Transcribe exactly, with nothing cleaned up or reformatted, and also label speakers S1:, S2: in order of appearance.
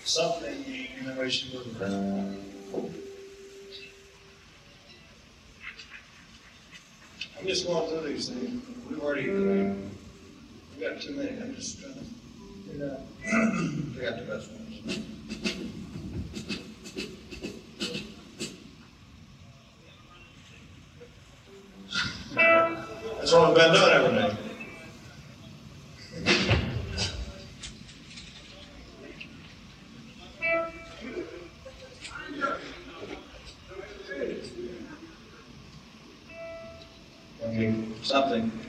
S1: something in the way she moved around. I'm just going through these things. We've already, we've got too many. I'm just trying to figure out, figure out the best ones. That's what we've been doing every day. Okay, something.